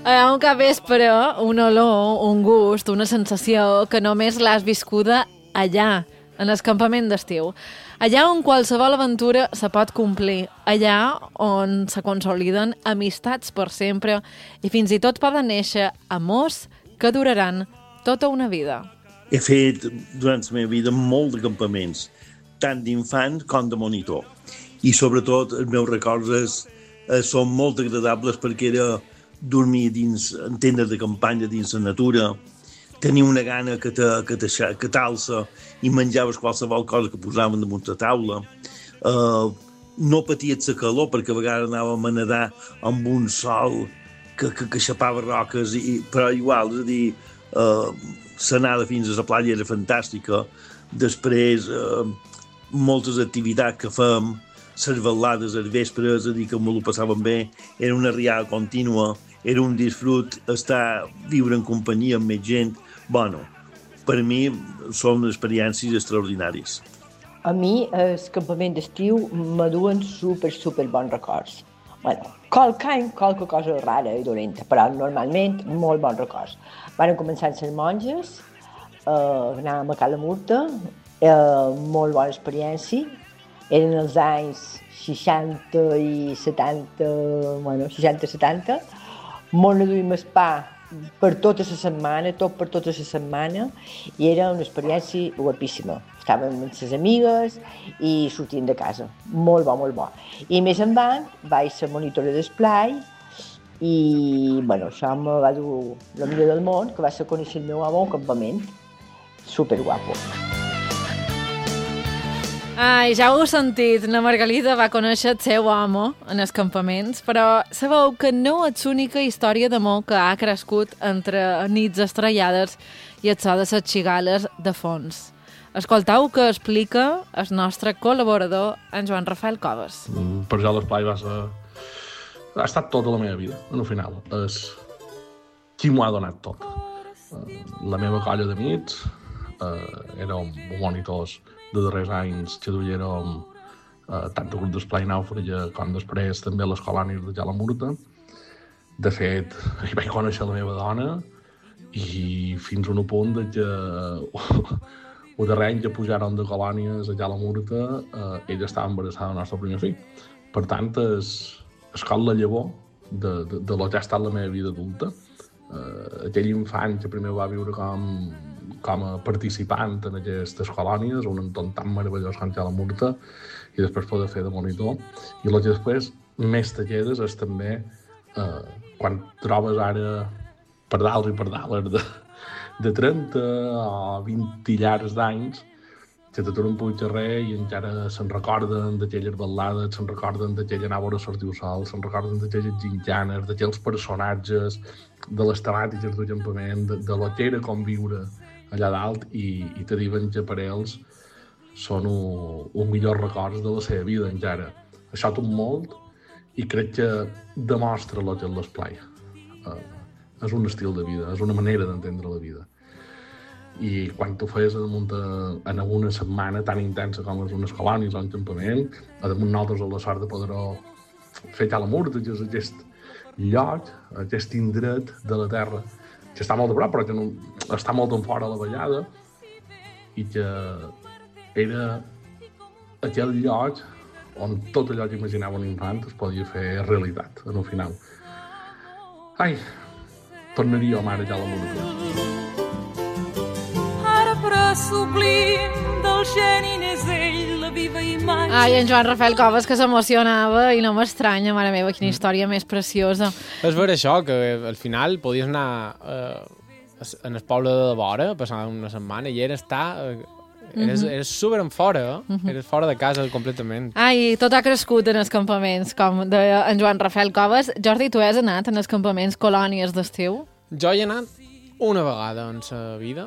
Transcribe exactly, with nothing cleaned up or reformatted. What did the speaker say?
Allà un capvespre, una olor, un gust, una sensació que només l'has viscuda allà, en el campament d'estiu. Allà on qualsevol aventura se pot complir, allà on se consoliden amistats per sempre i fins i tot poden néixer amors que duraran tota una vida. He fet durant la meva vida molt de campaments, tant d'infant com de monitor. I sobretot els meus records és, eh, són molt agradables perquè era dormir dins en tendes de campanya, dins la natura, tenir una gana que t'alça i menjaves qualsevol cosa que posaven damunt la taula. Uh, no paties la calor perquè a vegades anàvem a nedar amb un sol que, que, que xapava roques, i, però igual, és a dir, uh, l'anada fins a la platja era fantàstica. Després, uh, moltes activitats que fem, les velades als vespres, és a dir, que me ho passàvem bé, era una riada contínua, era un disfrut estar, viure en companyia amb més gent. Bueno, per mi són experiències extraordinàries. A mi, el campament d'estiu me duen super, super bons records. Bueno, qualque any, qualque cosa rara i dolenta, però normalment molt bons records. Van començar a ser monges, eh, anàvem a Cala Murta, eh, molt bona experiència. Eren els anys seixanta i setanta, bueno, seixanta setanta, molt no duim el pa per tota la setmana, tot per tota la setmana, i era una experiència guapíssima. Estàvem amb les amigues i sortint de casa. Molt bo, molt bo. I més endavant vaig ser monitora d'esplai i, bueno, això me va dur la millor del món, que va ser conèixer el meu home a un campament. Superguapo. Ai, ja ho heu sentit, na Margalida va conèixer el seu home en els campaments, però sabeu que no és l'única història d'amor que ha crescut entre nits estrellades i el so de les xigales de fons. Escoltau que explica el nostre col·laborador, en Joan Rafael Coves. Mm, per jo l'esplai va ser... ha estat tota la meva vida, en el final. És qui m'ho ha donat tot. La meva colla d'amics, eh, érem monitors de darrers anys que duiérem eh, tant el grup d'esplai nàufraga com després també les colònies de Cala Murta. De fet, hi vaig conèixer la meva dona i fins a un punt de que el darrer any que pujàrem de colònies a Cala Murta, eh, ella estava embarassada del nostre primer fill. Per tant, és, és com la llavor de, de, de lo que ha estat la meva vida adulta. Uh, aquell infant que primer va viure com, com a participant en aquestes colònies, un entorn tan meravellós com Cala Murta, i després poder fer de monitor. I el que després més te quedes és també uh, quan trobes ara pardals i pardales de, de trenta o vint llargs d'anys que t'aturen pel carrer i encara se'n recorden d'aquelles ballades, se'n recorden d'aquella anava a sortir el sol, se'n recorden d'aquelles gincanes, d'aquells personatges, de les temàtiques del campament, de, de lo que era conviure allà dalt, i, i te diuen que per ells són els millors records de la seva vida encara. Això tot molt, i crec que demostra el que és l'esplai. Uh, és un estil de vida, és una manera d'entendre la vida. I quan tu feies en una setmana tan intensa com és unes colònies o un campament, a damunt nosaltres a la sort de poder fer Cala Murta, que és aquest lloc, aquest indret de la terra, que està molt a prop, però que no, està molt en fora a la vallada, i que era aquell lloc on tot allò que imaginava un infant es podia fer realitat, en el final. Ai, tornaria a mare Cala Murta. Sublim del geni n'és ell, la viva imatge. Ai, en Joan Rafael Coves, que s'emocionava, i no m'estranya, mare meva, quina història més preciosa. És ver això, que al final podies anar eh, en el poble de vora, passar una setmana, i era estar... Eh, eres, eres super en fora, eh? Uh -huh. Eres fora de casa completament. Ai, tot ha crescut en els campaments, com deia en Joan Rafael Coves. Jordi, tu has anat en els campaments colònies d'estiu? Jo hi he anat una vegada en sa vida,